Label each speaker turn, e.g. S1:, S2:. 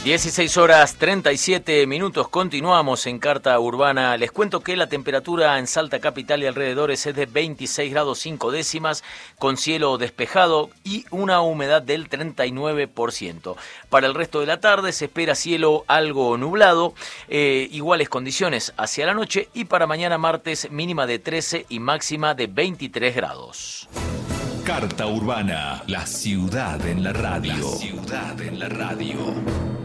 S1: 16 horas 37 minutos, continuamos en Carta Urbana. Les cuento que la temperatura en Salta Capital y alrededores es de 26 grados 5 décimas, con cielo despejado y una humedad del 39%. Para el resto de la tarde se espera cielo algo nublado, iguales condiciones hacia la noche, y para mañana martes mínima de 13 y máxima de 23 grados.
S2: Carta Urbana, la ciudad en la radio. La ciudad en la radio.